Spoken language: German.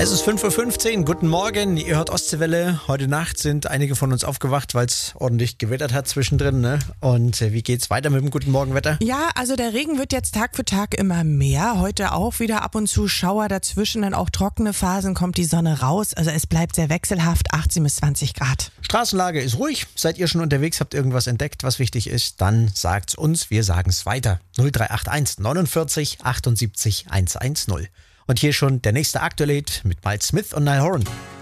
Es ist 5.15 Uhr, guten Morgen, ihr hört Ostseewelle. Heute Nacht sind einige von uns aufgewacht, weil es ordentlich gewittert hat zwischendrin. Ne? Und wie geht's weiter mit dem guten Morgenwetter? Ja, also der Regen wird jetzt Tag für Tag immer mehr. Heute auch wieder ab und zu Schauer dazwischen, dann auch trockene Phasen, kommt die Sonne raus. Also es bleibt sehr wechselhaft, 18 bis 20 Grad. Straßenlage ist ruhig. Seid ihr schon unterwegs, habt irgendwas entdeckt, was wichtig ist, dann sagt's uns, wir sagen's weiter. 0381 49 78 110. Und hier schon der nächste Aktuell mit Miles Smith und Niall Horan.